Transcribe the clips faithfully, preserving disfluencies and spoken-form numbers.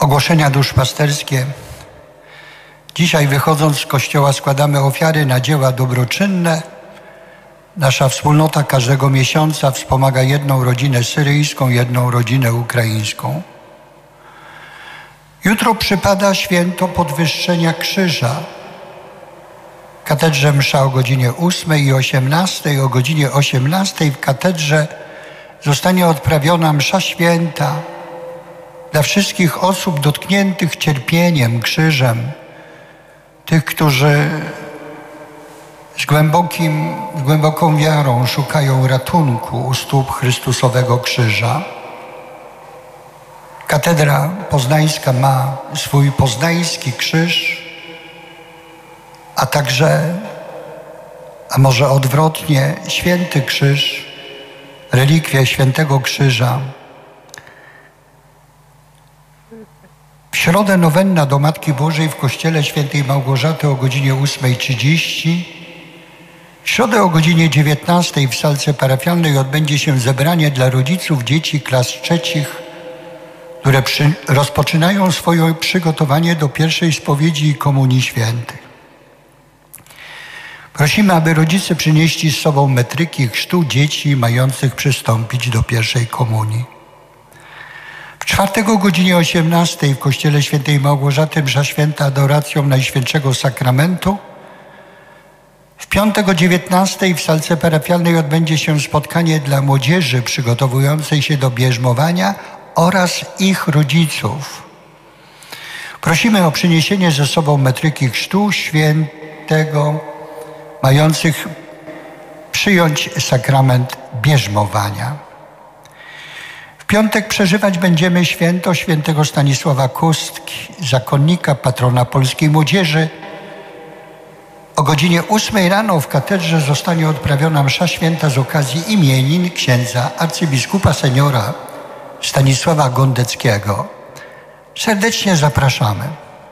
Ogłoszenia duszpasterskie. Dzisiaj, wychodząc z kościoła, składamy ofiary na dzieła dobroczynne. Nasza wspólnota każdego miesiąca wspomaga jedną rodzinę syryjską, jedną rodzinę ukraińską. Jutro przypada święto podwyższenia krzyża. W katedrze msza o godzinie ósmej i osiemnastej. O godzinie osiemnastej w katedrze zostanie odprawiona msza święta dla wszystkich osób dotkniętych cierpieniem, krzyżem, tych, którzy z, głębokim, z głęboką wiarą szukają ratunku u stóp Chrystusowego krzyża. Katedra poznańska ma swój poznański krzyż, a także, a może odwrotnie, święty krzyż, relikwie świętego krzyża. W środę nowenna do Matki Bożej w kościele świętej Małgorzaty o godzinie ósmej trzydzieści. W środę o godzinie dziewiętnastej w salce parafialnej odbędzie się zebranie dla rodziców dzieci klas trzecich, które przy, rozpoczynają swoje przygotowanie do pierwszej spowiedzi i komunii świętej. Prosimy, aby rodzice przynieśli z sobą metryki chrztu dzieci mających przystąpić do pierwszej komunii. W czwartek o godzinie osiemnastej w kościele świętej Małgorzaty msza święta adoracją Najświętszego Sakramentu. W piątek o dziewiętnastej w salce parafialnej odbędzie się spotkanie dla młodzieży przygotowującej się do bierzmowania oraz ich rodziców. Prosimy o przyniesienie ze sobą metryki chrztu świętego mających przyjąć sakrament bierzmowania. W piątek przeżywać będziemy święto świętego Stanisława Kostki, zakonnika, patrona polskiej młodzieży. O godzinie ósmej rano w katedrze zostanie odprawiona msza święta z okazji imienin księdza arcybiskupa seniora Stanisława Gondeckiego. Serdecznie zapraszamy.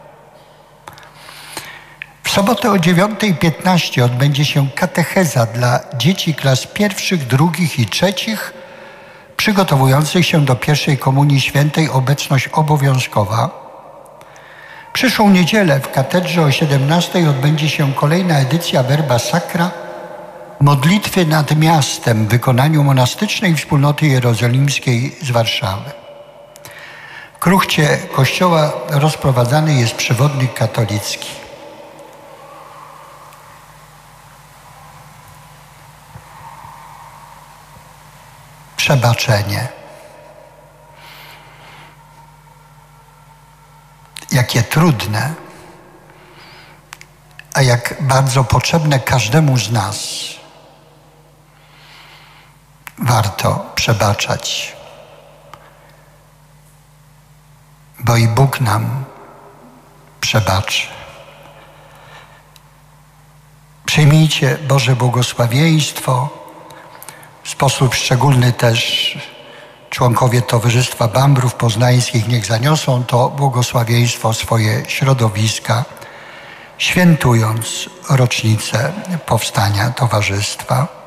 W sobotę o dziewiątej piętnaście odbędzie się katecheza dla dzieci klas pierwszych, drugich i trzecich przygotowujących się do pierwszej komunii świętej, obecność obowiązkowa. Przyszłą niedzielę w katedrze o siedemnastej odbędzie się kolejna edycja Verba Sacra, modlitwy nad miastem w wykonaniu monastycznej wspólnoty jerozolimskiej z Warszawy. W kruchcie kościoła rozprowadzany jest przewodnik katolicki. Przebaczenie. Jakie trudne, a jak bardzo potrzebne każdemu z nas. Warto przebaczać, bo i Bóg nam przebaczy. Przyjmijcie Boże błogosławieństwo. W sposób szczególny też członkowie Towarzystwa Bambrów Poznańskich niech zaniosą to błogosławieństwo swoje środowiska, świętując rocznicę powstania Towarzystwa.